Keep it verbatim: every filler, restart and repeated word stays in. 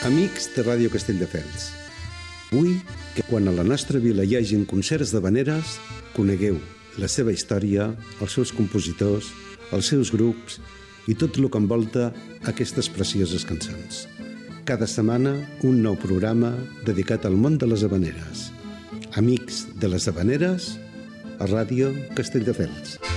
Amics de Ràdio Castelldefels, vull que quan a la nostra vila hi hagin concerts d'havaneres, conegueu la seva història, els seus compositors, els seus grups i tot el que envolta aquestes precioses cançons. Cada setmana, un nou programa dedicat al món de les havaneres. Amics de les havaneres, a Ràdio Castelldefels.